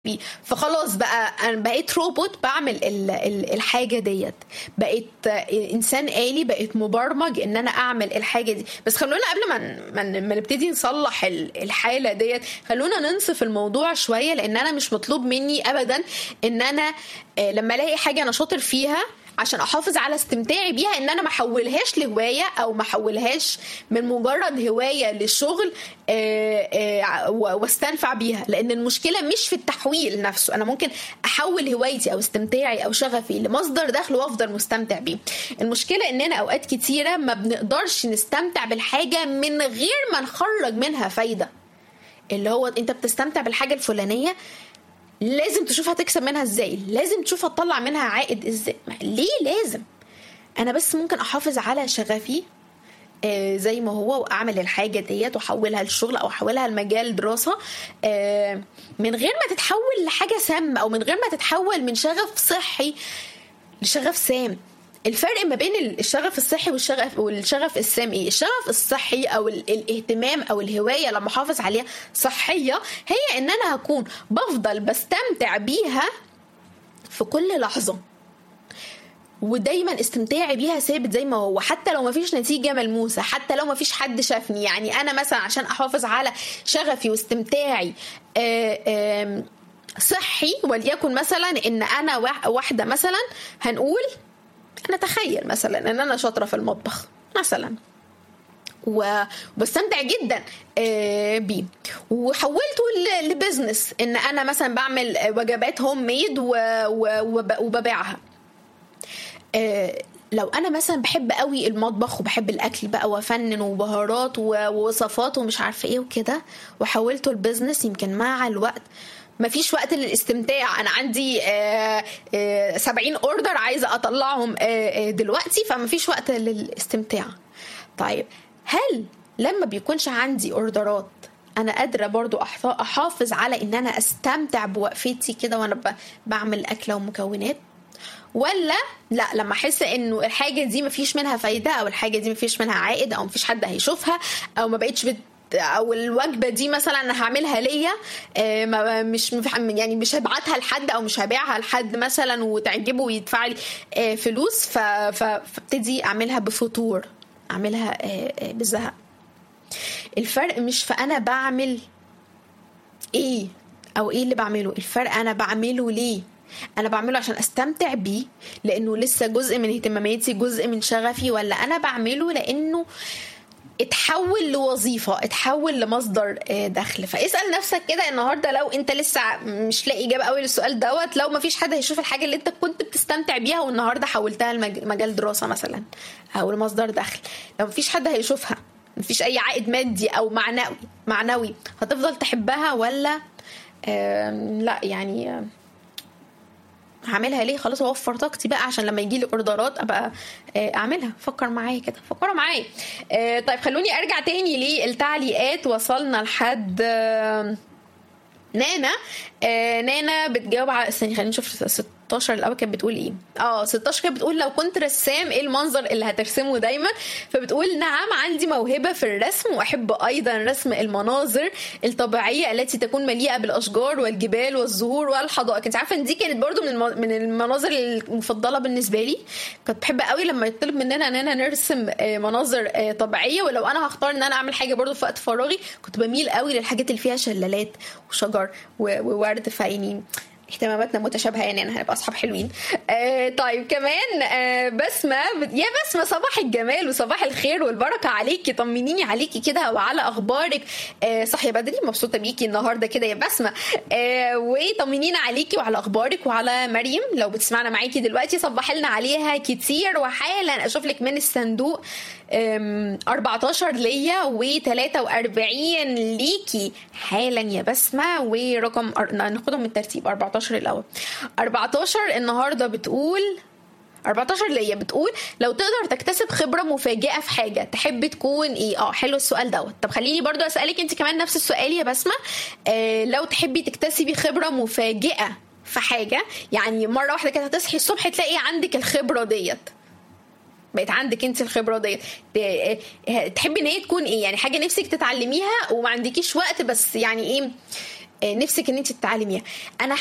بيه. فخلاص بقى انا بقيت روبوت بعمل الحاجه ديت، بقيت انسان آلي، بقيت مبرمج ان انا اعمل الحاجه دي. بس خلونا قبل ما نبتدي نصلح الحاله ديت، خلونا ننصف الموضوع شويه، لان انا مش مطلوب مني ابدا ان انا لما الاقي حاجه انا شاطر فيها عشان احافظ على استمتاعي بيها ان انا ما احولهاش لهوايه، او ما احولهاش من مجرد هوايه لشغل واستنفع بيها. لان المشكله مش في التحويل نفسه، انا ممكن احول هوايتي او استمتاعي او شغفي لمصدر دخل وافضل مستمتع بيه. المشكله اننا اوقات كتيره ما بنقدرش نستمتع بالحاجه من غير ما نخرج منها فايده. اللي هو انت بتستمتع بالحاجه الفلانيه، لازم تشوف هتكسب منها ازاي، لازم تشوف هتطلع منها عائد ازاي. ليه لازم؟ انا بس ممكن احافظ على شغفي زي ما هو، واعمل الحاجه ديت واحولها للشغل او احولها لمجال دراسه من غير ما تتحول لحاجه سامه، او من غير ما تتحول من شغف صحي لشغف سام. الفرق ما بين الشغف الصحي والشغف السام ايه؟ الشغف الصحي او الاهتمام او الهوايه لما احافظ عليها صحيه، هي ان انا هكون بفضل بستمتع بيها في كل لحظه، ودايما استمتاعي بيها ثابت زي ما هو، حتى لو ما فيش نتيجه ملموسه، حتى لو ما فيش حد شافني. يعني انا مثلا عشان احافظ على شغفي واستمتاعي صحي، وليكن مثلا ان انا واحده مثلا، هنقول نتخيل مثلا ان انا شاطره في المطبخ مثلا وبستمتع جدا بيه، وحولته لبزنس ان انا مثلا بعمل وجبات هوم ميد وببيعها. لو انا مثلا بحب قوي المطبخ وبحب الاكل بقى وافنن وبهارات ووصفات ومش عارفه ايه وكده، وحولته لبزنس، يمكن مع الوقت مفيش وقت للاستمتاع. انا عندي 70 اوردر عايزه اطلعهم دلوقتي، فمفيش وقت للاستمتاع. طيب هل لما بيكونش عندي اوردرات انا قادره برضو احافظ على ان انا استمتع بوقفتي كده وانا بعمل اكله ومكونات؟ ولا لا، لما احس انه الحاجه دي مفيش منها فايده، او الحاجه دي مفيش منها عائد، او مفيش حد هيشوفها، او ما بقتش او الوجبه دي مثلا انا هعملها ليا، مش يعني مش هبعتها لحد او مش هبيعها لحد مثلا وتعجبه ويدفع لي فلوس، فابتدي اعملها بفتور، اعملها بزهق. الفرق مش في انا بعمل ايه او ايه اللي بعمله، الفرق انا بعمله ليه. انا بعمله عشان استمتع بيه لانه لسه جزء من اهتماماتي، جزء من شغفي، ولا انا بعمله لانه اتحول لوظيفة، اتحول لمصدر دخل؟ فاسأل نفسك كده النهاردة، لو انت لسه مش لاقي اجابة قوي للسؤال دوت، لو مفيش حد هيشوف الحاجة اللي انت كنت بتستمتع بيها والنهاردة حولتها لمجال دراسة مثلا او لمصدر دخل، لو مفيش حد هيشوفها، مفيش اي عائد مادي او معنوي، هتفضل تحبها ولا لا يعني هعملها ليه؟ خلاص اوفر طاقتي بقى عشان لما يجي لي اوردرات ابقى اعملها. فكر معايا كده، فكروا معايا. طيب خلوني ارجع تاني للتعليقات. وصلنا لحد نانا. نانا بتجاوب على خلينا نشوف 16 الاول كانت بتقول ايه. 16 كانت بتقول لو كنت رسام ايه المنظر اللي هترسمه دايما؟ فبتقول نعم عندي موهبة في الرسم، واحب ايضا رسم المناظر الطبيعية التي تكون مليئة بالاشجار والجبال والزهور والحدائق. انت عارفة ان دي كانت برضو من المناظر المفضلة بالنسبة لي. كنت بحب قوي لما يطلب مننا اننا نرسم مناظر طبيعية، ولو انا هختار ان انا اعمل حاجة برضو في وقت فراغي كنت بميل قوي للحاجات اللي فيها شلالات وشجر وورد. فعيني اهتماماتنا متشابهه، يعني انا هنبقى اصحاب حلوين. طيب كمان بسمه يا بسمه صباح الجمال وصباح الخير والبركه عليكي، طمنيني عليكي كده وعلى اخبارك. صحيه بدري، مبسوطه بيكي النهارده كده يا بسمه. وطمنينا عليكي وعلى اخبارك وعلى مريم لو بتسمعنا معاكي دلوقتي، صبح لنا عليها كتير. وحالا اشوف لك من الصندوق 14 ليا و43 ليكي حالا يا بسمه. ورقم ناخدهم من الترتيب. 14 الاول. 14 النهارده بتقول 14 ليا بتقول لو تقدر تكتسب خبرة مفاجئة في حاجة تحب تكون ايه؟ حلو السؤال دوت. طب خليني برضو اسألك انت كمان نفس السؤال يا بسمة. لو تحبي تكتسبي خبرة مفاجئة في حاجة، يعني مرة واحدة كده هتصحي الصبح تلاقي عندك الخبرة ديت، بقيت عندك انت الخبرة ديت، تحبي ان هي تكون ايه؟ يعني حاجة نفسك تتعلميها وما عندكيش وقت، بس يعني ايه نفسك ان انت تتعلميها. انا